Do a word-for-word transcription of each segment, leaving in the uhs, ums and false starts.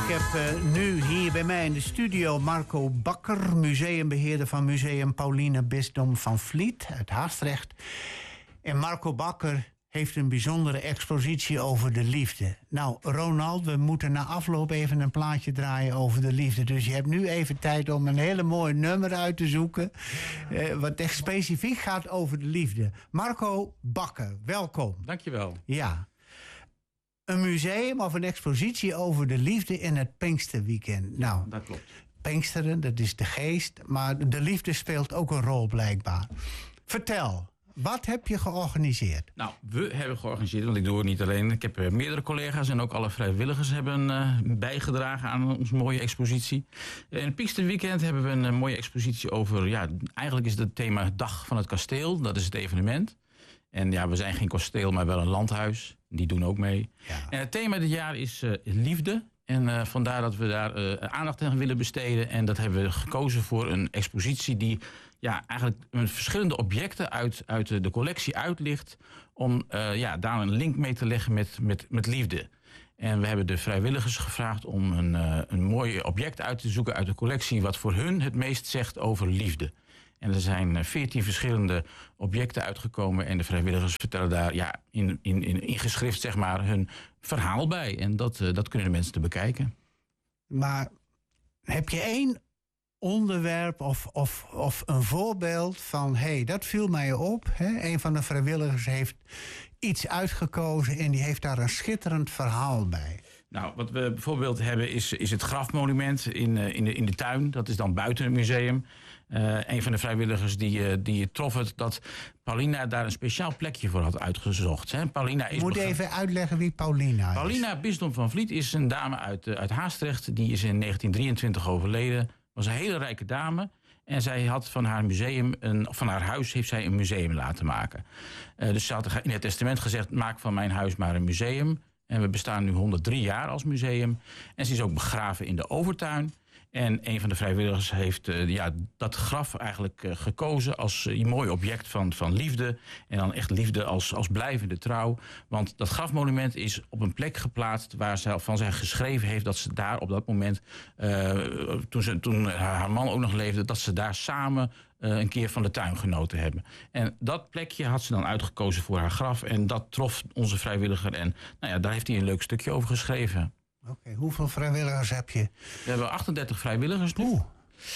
Ik heb uh, nu hier bij mij in de studio Marco Bakker, museumbeheerder van Museum Paulina Bisdom van Vliet uit Haastrecht. En Marco Bakker heeft een bijzondere expositie over de liefde. Nou, Ronald, we moeten na afloop even een plaatje draaien over de liefde. Dus je hebt nu even tijd om een hele mooi nummer uit te zoeken, Uh, wat echt specifiek gaat over de liefde. Marco Bakker, welkom. Dankjewel. Ja. Een museum of een expositie over de liefde in het Pinksterweekend. Nou, dat klopt. Pinksteren, dat is de geest, maar de liefde speelt ook een rol blijkbaar. Vertel, wat heb je georganiseerd? Nou, we hebben georganiseerd, want ik doe het niet alleen. Ik heb uh, meerdere collega's en ook alle vrijwilligers hebben uh, bijgedragen aan onze mooie expositie. Uh, in het Pinksterweekend hebben we een uh, mooie expositie over, ja, eigenlijk is het thema Dag van het Kasteel. Dat is het evenement. En ja, we zijn geen kasteel, maar wel een landhuis. Die doen ook mee. Ja. En het thema dit jaar is uh, liefde. En uh, vandaar dat we daar uh, aandacht aan willen besteden. En dat hebben we gekozen voor een expositie die ja, eigenlijk verschillende objecten uit, uit de collectie uitlicht. Om uh, ja, daar een link mee te leggen met, met, met liefde. En we hebben de vrijwilligers gevraagd om een, uh, een mooi object uit te zoeken uit de collectie wat voor hun het meest zegt over liefde. En er zijn veertien verschillende objecten uitgekomen. En de vrijwilligers vertellen daar ja, in, in, in, in geschrift zeg maar, hun verhaal bij. En dat, uh, dat kunnen de mensen te bekijken. Maar heb je één onderwerp of, of, of een voorbeeld van, hé, hey, dat viel mij op. Hè? Een van de vrijwilligers heeft iets uitgekozen en die heeft daar een schitterend verhaal bij. Nou, wat we bijvoorbeeld hebben is, is het grafmonument in, in, de, in de tuin. Dat is dan buiten het museum. Uh, een van de vrijwilligers die, uh, die trof het dat Paulina daar een speciaal plekje voor had uitgezocht. Hè. Paulina is Moet je even uitleggen wie Paulina is. Paulina Bisdom van Vliet is een dame uit, uh, uit Haastrecht. Die is in negentien drieëntwintig overleden. Was een hele rijke dame. En zij had van haar museum, een, van haar huis heeft zij een museum laten maken. Uh, dus ze had in het testament gezegd, maak van mijn huis maar een museum. En we bestaan nu honderddrie jaar als museum. En ze is ook begraven in de Overtuin. En een van de vrijwilligers heeft uh, ja, dat graf eigenlijk uh, gekozen als uh, een mooi object van, van liefde. En dan echt liefde als, als blijvende trouw. Want dat grafmonument is op een plek geplaatst waar ze van zij geschreven heeft dat ze daar op dat moment, uh, toen, ze, toen haar man ook nog leefde, dat ze daar samen uh, een keer van de tuin genoten hebben. En dat plekje had ze dan uitgekozen voor haar graf. En dat trof onze vrijwilliger. En nou ja, daar heeft hij een leuk stukje over geschreven. Oké, okay, hoeveel vrijwilligers heb je? We hebben achtendertig vrijwilligers nu. Oeh.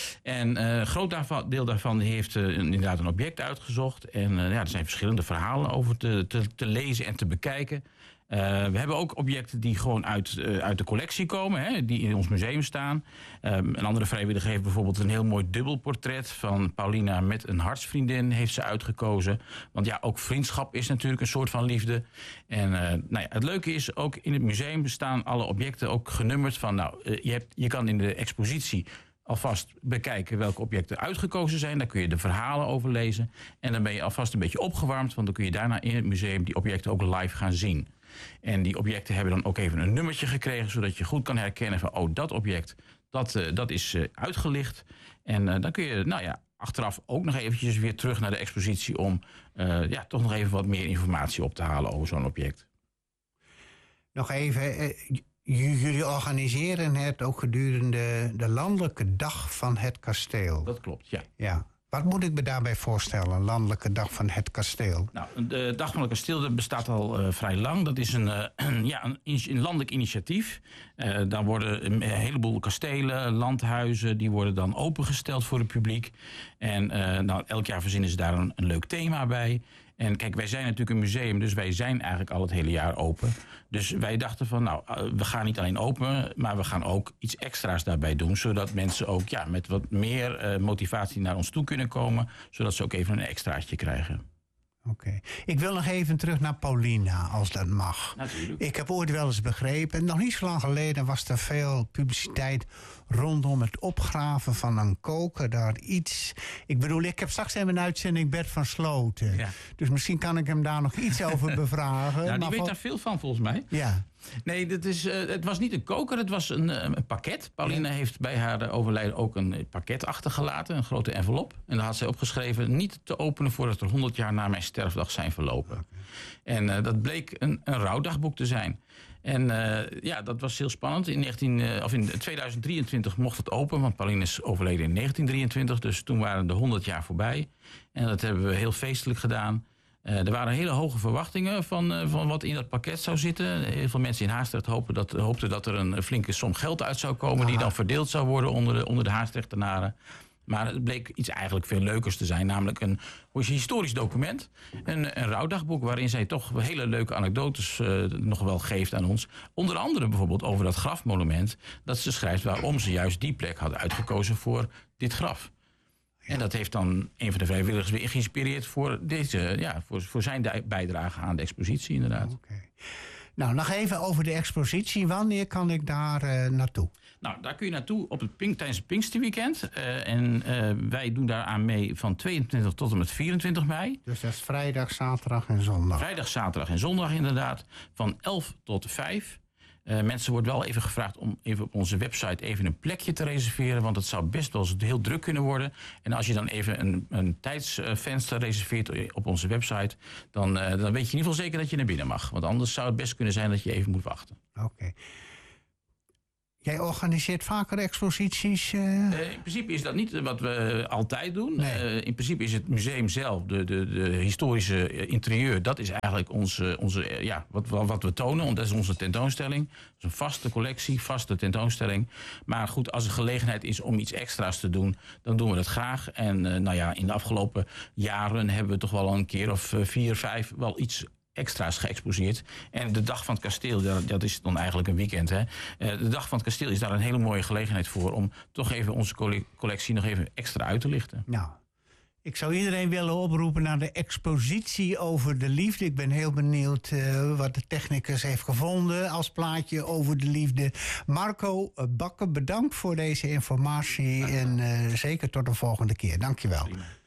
En een uh, groot daarvan, deel daarvan heeft uh, inderdaad een object uitgezocht. En uh, ja, er zijn verschillende verhalen over te, te, te lezen en te bekijken. Uh, we hebben ook objecten die gewoon uit, uh, uit de collectie komen, hè, die in ons museum staan. Uh, een andere vrijwilliger heeft bijvoorbeeld een heel mooi dubbelportret van Paulina met een hartsvriendin heeft ze uitgekozen. Want ja, ook vriendschap is natuurlijk een soort van liefde. En uh, nou ja, het leuke is, ook in het museum staan alle objecten ook genummerd van, nou, uh, je, hebt, je kan in de expositie alvast bekijken welke objecten uitgekozen zijn. Daar kun je de verhalen over lezen. En dan ben je alvast een beetje opgewarmd, want dan kun je daarna in het museum die objecten ook live gaan zien. En die objecten hebben dan ook even een nummertje gekregen, zodat je goed kan herkennen van, oh, dat object, dat, uh, dat is uh, uitgelicht. En uh, dan kun je, nou ja, achteraf ook nog eventjes weer terug naar de expositie om uh, ja, toch nog even wat meer informatie op te halen over zo'n object. Nog even, uh, j- jullie organiseren het ook gedurende de landelijke dag van het kasteel. Dat klopt, ja. Ja. Wat moet ik me daarbij voorstellen, een landelijke dag van het kasteel? Nou, de dag van het kasteel bestaat al uh, vrij lang. Dat is een, uh, een, ja, een, een landelijk initiatief. Uh, daar worden een heleboel kastelen, landhuizen, die worden dan opengesteld voor het publiek. En uh, nou, elk jaar verzinnen ze daar een, een leuk thema bij. En kijk, wij zijn natuurlijk een museum, dus wij zijn eigenlijk al het hele jaar open. Dus wij dachten van, nou, we gaan niet alleen open, maar we gaan ook iets extra's daarbij doen. Zodat mensen ook ja, met wat meer uh, motivatie naar ons toe kunnen komen. Zodat ze ook even een extraatje krijgen. Oké. Okay. Ik wil nog even terug naar Paulina, als dat mag. Natuurlijk. Ik heb ooit wel eens begrepen, nog niet zo lang geleden was er veel publiciteit rondom het opgraven van een koker. Daar iets. Ik bedoel, ik heb straks even een uitzending Bert van Sloten. Ja. Dus misschien kan ik hem daar nog iets over bevragen. Ja, die maar weet voor... daar veel van, volgens mij. Ja. Nee, dat is, uh, het was niet een koker, het was een, uh, een pakket. Paulina ja. heeft bij haar overlijden ook een pakket achtergelaten, een grote envelop. En daar had zij opgeschreven, niet te openen voordat er honderd jaar na mijn sterfdag zijn verlopen. Okay. En uh, dat bleek een, een rouwdagboek te zijn. En uh, ja, dat was heel spannend. In, negentien, uh, of in tweeduizend drieëntwintig mocht het open, want Pauline is overleden in negentien drieëntwintig. Dus toen waren de honderd jaar voorbij. En dat hebben we heel feestelijk gedaan. Uh, er waren hele hoge verwachtingen van, uh, van wat in dat pakket zou zitten. Heel veel mensen in Haastrecht hopen dat, hoopten dat er een flinke som geld uit zou komen... die dan verdeeld zou worden onder de, onder de Haarstrechtenaren. Maar het bleek iets eigenlijk veel leukers te zijn. Namelijk een historisch document. Een, een rouwdagboek waarin zij toch hele leuke anekdotes uh, nog wel geeft aan ons. Onder andere bijvoorbeeld over dat grafmonument. Dat ze schrijft waarom ze juist die plek had uitgekozen voor dit graf. En dat heeft dan een van de vrijwilligers weer geïnspireerd voor, deze, ja, voor, voor zijn bijdrage aan de expositie inderdaad. Okay. Nou, nog even over de expositie. Wanneer kan ik daar uh, naartoe? Nou, daar kun je naartoe op het Pink, tijdens het Pinksterweekend. Uh, en uh, wij doen daaraan mee van tweeëntwintig tot en met vierentwintig mei. Dus dat is vrijdag, zaterdag en zondag. Vrijdag, zaterdag en zondag inderdaad. Van elf tot vijf. Uh, mensen wordt wel even gevraagd om even op onze website even een plekje te reserveren. Want het zou best wel eens heel druk kunnen worden. En als je dan even een, een tijdsvenster reserveert op onze website, Dan, uh, dan weet je in ieder geval zeker dat je naar binnen mag. Want anders zou het best kunnen zijn dat je even moet wachten. Oké. Okay. Jij organiseert vaker exposities? Uh... Uh, in principe is dat niet wat we altijd doen. Nee. Uh, in principe is het museum zelf, de, de, de historische interieur, dat is eigenlijk onze, onze, uh, ja, wat, wat we tonen. Dat is onze tentoonstelling. Dat is een vaste collectie, vaste tentoonstelling. Maar goed, als er gelegenheid is om iets extra's te doen, dan doen we dat graag. En uh, nou ja, in de afgelopen jaren hebben we toch wel een keer of uh, vier, vijf wel iets extra's geëxposeerd. En de Dag van het Kasteel, dat is dan eigenlijk een weekend. Hè? De Dag van het Kasteel is daar een hele mooie gelegenheid voor om toch even onze collectie nog even extra uit te lichten. Nou, ik zou iedereen willen oproepen naar de expositie over de liefde. Ik ben heel benieuwd uh, wat de technicus heeft gevonden als plaatje over de liefde. Marco Bakker, bedankt voor deze informatie. En uh, zeker tot de volgende keer. Dank je wel.